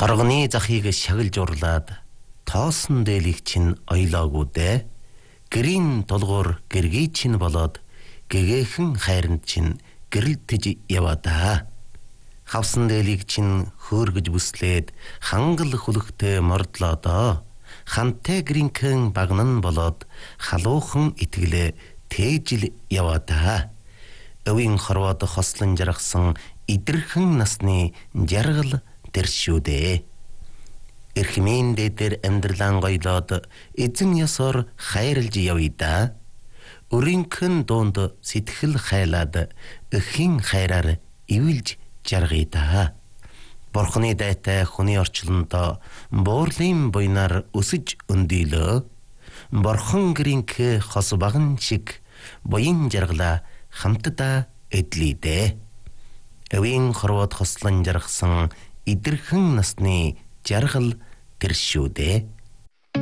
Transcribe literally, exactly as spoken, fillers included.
Торгоны захыг шагилж урлаад тоосон дээлийг чинь ойлоогүй дээ. Гэрийн тулгуур гэргий чинь болоод гэгээхэн хайранд чинь гэрэлтэж яваадаа. Хавсан дээлийг чинь хөөргөж бүслээд хангал хүлэгтэй мордлоодоо. Хантай гэринхэн багнан болоод халуухан итгэлээ тээжил яваадаа. Өвийн хорвоод хослон жаргасан идэрхэн насны жаргал тэршүүдээ. Эрхмийн дээр амьдралан гойлоод эзэн ёсоор хайрлж явъя. Өрийнхэн дуунд сэтгэл хайлаад эхийн хайраар ивэлж жаргая. Бурхны дайтай хүний орчлондоо буурлын буйнаар өсөж өндийлөө. Борхон гэринхэ хос баган шиг буян жаргалаа хамтдаа эдлийдээ. Өвийн хорвоод хослон жаргасан идэрхэн насны жаргал тэршүүдээ.